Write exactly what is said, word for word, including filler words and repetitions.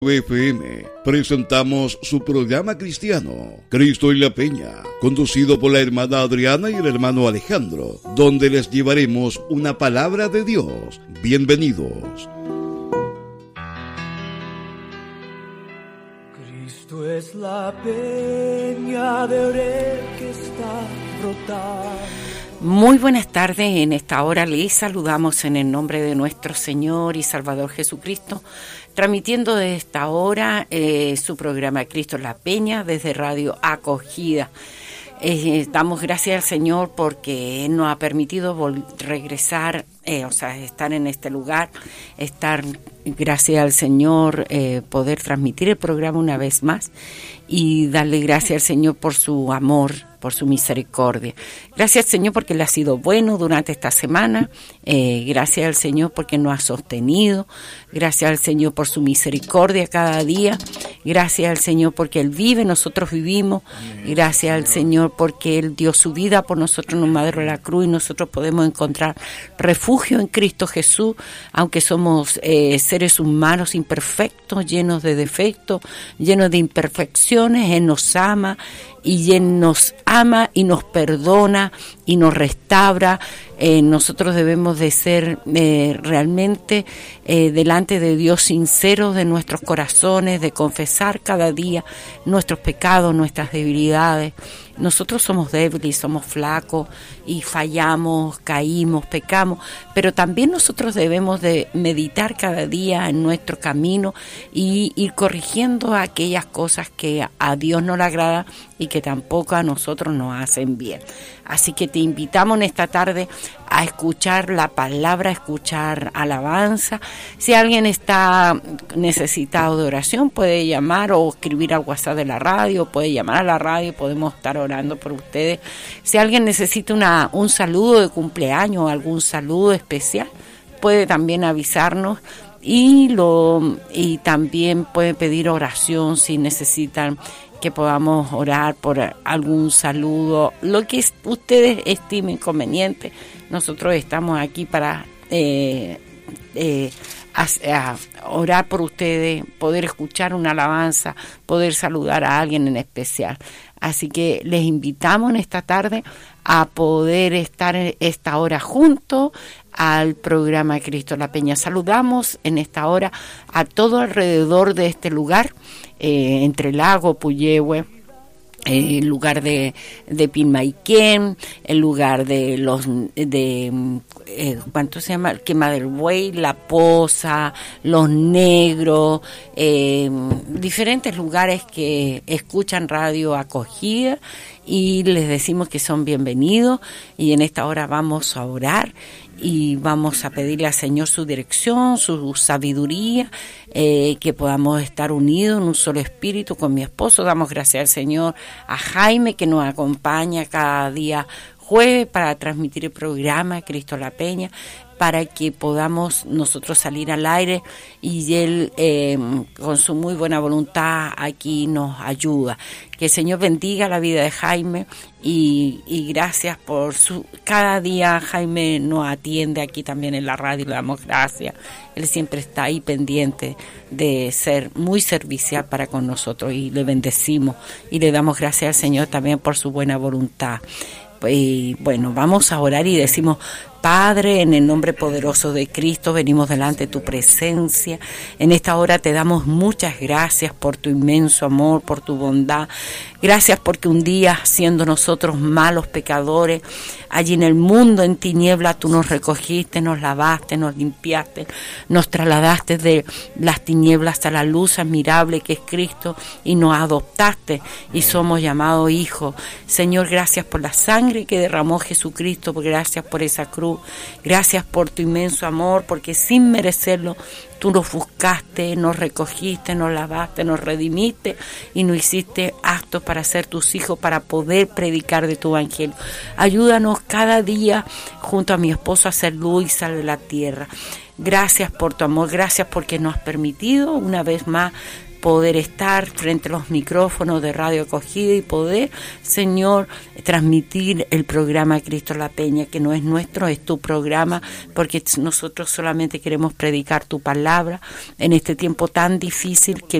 F M presentamos su programa cristiano Cristo y la Peña, conducido por la hermana Adriana y el hermano Alejandro, donde les llevaremos una palabra de Dios. Bienvenidos. Cristo es la peña de Oreb que está brotada. Muy buenas tardes, en esta hora les saludamos en el nombre de nuestro Señor y Salvador Jesucristo, transmitiendo de esta hora eh, su programa Cristo la Peña desde Radio Acogida. Eh, damos gracias al Señor porque Él nos ha permitido vol- regresar, eh, o sea, estar en este lugar, estar, gracias al Señor, eh, poder transmitir el programa una vez más y darle gracias al Señor por su amor, por su misericordia. Gracias al Señor porque Él ha sido bueno durante esta semana. Eh, gracias al Señor porque nos ha sostenido. Gracias al Señor por su misericordia cada día. Gracias al Señor porque Él vive, nosotros vivimos. Gracias al Señor porque Él dio su vida por nosotros en un madero de la cruz y nosotros podemos encontrar refugio en Cristo Jesús, aunque somos eh, seres humanos imperfectos, llenos de defectos, llenos de imperfecciones. Él nos ama y Él nos ama y nos perdona y nos restaura. Eh, nosotros debemos de ser eh, realmente eh, delante de Dios sinceros de nuestros corazones, de confesar cada día nuestros pecados, nuestras debilidades. Nosotros somos débiles, somos flacos y fallamos, caímos, pecamos, pero también nosotros debemos de meditar cada día en nuestro camino y ir corrigiendo aquellas cosas que a Dios no le agrada y que tampoco a nosotros nos hacen bien. Así que te invitamos en esta tarde a escuchar la palabra, a escuchar alabanza. Si alguien está necesitado de oración, puede llamar o escribir al WhatsApp de la radio, puede llamar a la radio, podemos estar orando por ustedes. Si alguien necesita una, un saludo de cumpleaños o algún saludo especial, puede también avisarnos. Y, lo, y también puede pedir oración si necesitan que podamos orar por algún saludo, lo que ustedes estimen conveniente. Nosotros estamos aquí para eh, eh, a, a orar por ustedes, poder escuchar una alabanza, poder saludar a alguien en especial. Así que les invitamos en esta tarde a poder estar en esta hora juntos al programa Cristo la Peña. Saludamos en esta hora a todo alrededor de este lugar, eh, entre Lago, Puyehue, eh, el lugar de, de Pinmayquén, el lugar de los de eh, ¿cuánto se llama? Quema del Buey, La Poza, Los Negros, eh, diferentes lugares que escuchan Radio Acogida y les decimos que son bienvenidos. Y en esta hora vamos a orar y vamos a pedirle al Señor su dirección, su sabiduría, eh, que podamos estar unidos en un solo espíritu con mi esposo. Damos gracias al Señor, a Jaime que nos acompaña cada día jueves para transmitir el programa Cristo la Peña, para que podamos nosotros salir al aire y Él eh, con su muy buena voluntad aquí nos ayuda. Que el Señor bendiga la vida de Jaime y, y gracias por su... Cada día Jaime nos atiende aquí también en la radio, le damos gracias. Él siempre está ahí pendiente de ser muy servicial para con nosotros y le bendecimos y le damos gracias al Señor también por su buena voluntad. Y bueno, vamos a orar y decimos: Padre, en el nombre poderoso de Cristo, venimos delante de tu presencia. En esta hora te damos muchas gracias por tu inmenso amor, por tu bondad. Gracias porque un día, siendo nosotros malos pecadores, allí en el mundo en tiniebla, tú nos recogiste, nos lavaste, nos limpiaste, nos trasladaste de las tinieblas a la luz admirable que es Cristo y nos adoptaste y somos llamados hijos. Señor, gracias por la sangre que derramó Jesucristo, gracias por esa cruz. Gracias por tu inmenso amor, porque sin merecerlo tú nos buscaste, nos recogiste, nos lavaste, nos redimiste y nos hiciste aptos para ser tus hijos, para poder predicar de tu evangelio. Ayúdanos cada día junto a mi esposo a ser luz y sal de la tierra. Gracias por tu amor, gracias porque nos has permitido una vez más poder estar frente a los micrófonos de Radio Acogida y poder, Señor, transmitir el programa Cristo la Peña, que no es nuestro, es tu programa, porque nosotros solamente queremos predicar tu palabra en este tiempo tan difícil que